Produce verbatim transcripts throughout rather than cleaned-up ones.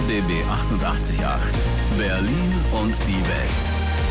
B B achtundachtzig Komma acht. Berlin und die Welt.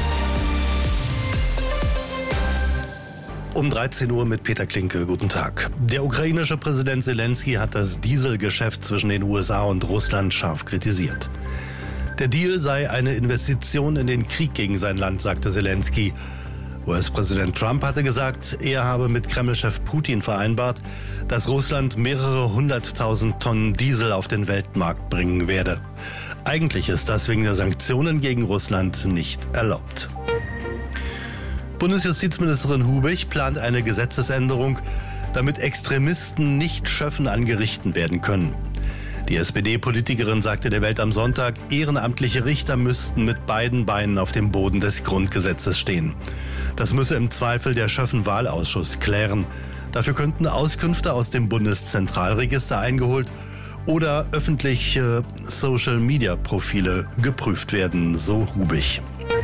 Um dreizehn Uhr mit Peter Klinke. Guten Tag. Der ukrainische Präsident Zelensky hat das Dieselgeschäft zwischen den U S A und Russland scharf kritisiert. Der Deal sei eine Investition in den Krieg gegen sein Land, sagte Zelensky. U S-Präsident Trump hatte gesagt, er habe mit Kreml-Chef Putin vereinbart, dass Russland mehrere hunderttausend Tonnen Diesel auf den Weltmarkt bringen werde. Eigentlich ist das wegen der Sanktionen gegen Russland nicht erlaubt. Bundesjustizministerin Hubich plant eine Gesetzesänderung, damit Extremisten nicht Schöffen an Gerichten werden können. Die S P D-Politikerin sagte der Welt am Sonntag, ehrenamtliche Richter müssten mit beiden Beinen auf dem Boden des Grundgesetzes stehen. Das müsse im Zweifel der Schöffenwahlausschuss klären. Dafür könnten Auskünfte aus dem Bundeszentralregister eingeholt oder öffentliche Social-Media-Profile geprüft werden, so Hubich.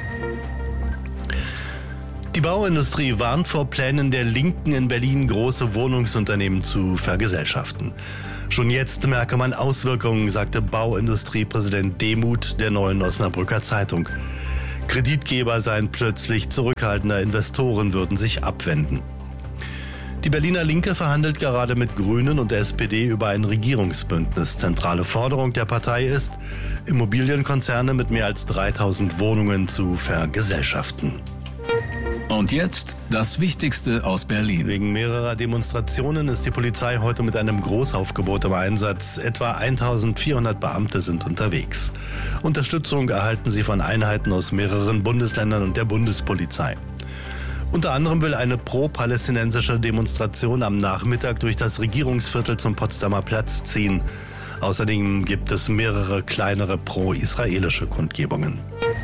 Die Bauindustrie warnt vor Plänen der Linken in Berlin, große Wohnungsunternehmen zu vergesellschaften. Schon jetzt merke man Auswirkungen, sagte Bauindustriepräsident Demuth der Neuen Osnabrücker Zeitung. Kreditgeber seien plötzlich zurückhaltender, Investoren würden sich abwenden. Die Berliner Linke verhandelt gerade mit Grünen und der S P D über ein Regierungsbündnis. Zentrale Forderung der Partei ist, Immobilienkonzerne mit mehr als dreitausend Wohnungen zu vergesellschaften. Und jetzt das Wichtigste aus Berlin. Wegen mehrerer Demonstrationen ist die Polizei heute mit einem Großaufgebot im Einsatz. Etwa eintausendvierhundert Beamte sind unterwegs. Unterstützung erhalten sie von Einheiten aus mehreren Bundesländern und der Bundespolizei. Unter anderem will eine pro-palästinensische Demonstration am Nachmittag durch das Regierungsviertel zum Potsdamer Platz ziehen. Außerdem gibt es mehrere kleinere pro-israelische Kundgebungen.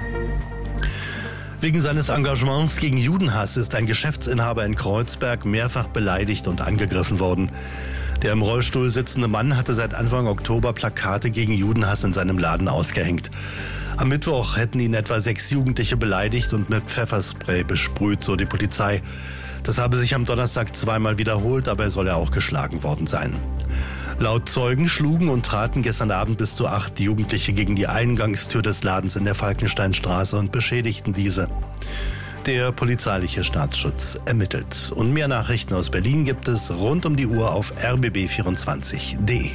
Wegen seines Engagements gegen Judenhass ist ein Geschäftsinhaber in Kreuzberg mehrfach beleidigt und angegriffen worden. Der im Rollstuhl sitzende Mann hatte seit Anfang Oktober Plakate gegen Judenhass in seinem Laden ausgehängt. Am Mittwoch hätten ihn etwa sechs Jugendliche beleidigt und mit Pfefferspray besprüht, so die Polizei. Das habe sich am Donnerstag zweimal wiederholt, dabei soll er auch geschlagen worden sein. Laut Zeugen schlugen und traten gestern Abend bis zu acht Jugendliche gegen die Eingangstür des Ladens in der Falkensteinstraße und beschädigten diese. Der polizeiliche Staatsschutz ermittelt. Und mehr Nachrichten aus Berlin gibt es rund um die Uhr auf r b b vierundzwanzig punkt d e.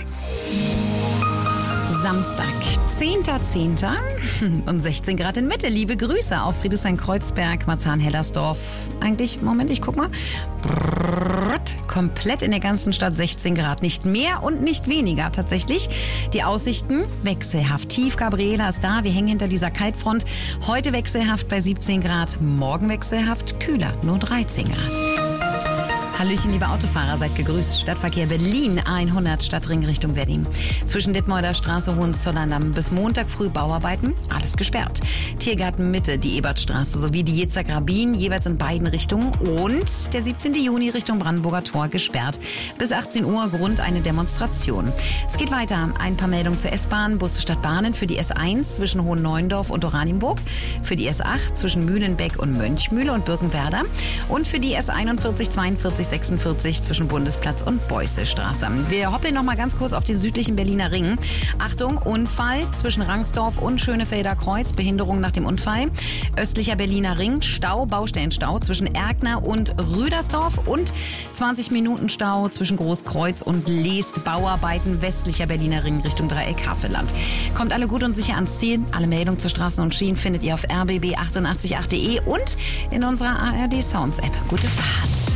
Samstag, zehnter zehnter und sechzehn Grad in Mitte. Liebe Grüße auf Friedrichshain-Kreuzberg, Marzahn-Hellersdorf. Eigentlich, Moment, ich guck mal. Brrrt, komplett in der ganzen Stadt sechzehn Grad. Nicht mehr und nicht weniger tatsächlich. Die Aussichten wechselhaft. Tief Gabriela ist da. Wir hängen hinter dieser Kaltfront. Heute wechselhaft bei siebzehn Grad. Morgen wechselhaft kühler, nur dreizehn Grad. Hallöchen, liebe Autofahrer, seid gegrüßt. Stadtverkehr Berlin hundert, Stadtring Richtung Wedding. Zwischen Dithmolder Straße, Hohenzollern bis Montag früh Bauarbeiten, alles gesperrt. Tiergarten Mitte, die Ebertstraße sowie die Jezer Grabin, jeweils in beiden Richtungen. Und der siebzehnten Juni Richtung Brandenburger Tor gesperrt. Bis achtzehn Uhr Grund eine Demonstration. Es geht weiter. Ein paar Meldungen zur S-Bahn, Busse statt Bahnen für die S eins zwischen Hohenneuendorf und Oranienburg, für die S acht zwischen Mühlenbeck und Mönchmühle und Birkenwerder und für die S einundvierzig, zweiundvierzig, sechsundvierzig zwischen Bundesplatz und Beuselstraße. Wir hoppeln noch mal ganz kurz auf den südlichen Berliner Ring. Achtung, Unfall zwischen Rangsdorf und Schönefelder Kreuz, Behinderung nach dem Unfall. Östlicher Berliner Ring, Stau, Baustellenstau zwischen Erkner und Rüdersdorf und zwanzig Minuten Stau zwischen Großkreuz und Leest. Bauarbeiten westlicher Berliner Ring Richtung Dreieck Havelland. Kommt alle gut und sicher ans Ziel. Alle Meldungen zu Straßen und Schienen findet ihr auf r b b achtundachtzig Komma acht punkt d e und in unserer A R D Sounds App. Gute Fahrt!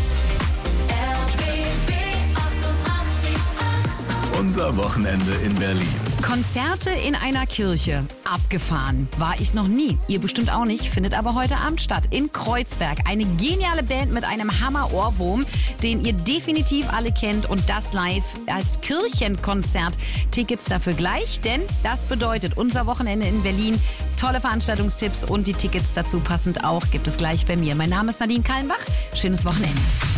Unser Wochenende in Berlin. Konzerte in einer Kirche. Abgefahren. War ich noch nie. Ihr bestimmt auch nicht. Findet aber heute Abend statt. In Kreuzberg. Eine geniale Band mit einem Hammer-Ohrwurm, den ihr definitiv alle kennt. Und das live als Kirchenkonzert. Tickets dafür gleich, denn das bedeutet unser Wochenende in Berlin. Tolle Veranstaltungstipps und die Tickets dazu passend auch gibt es gleich bei mir. Mein Name ist Nadine Kallenbach. Schönes Wochenende.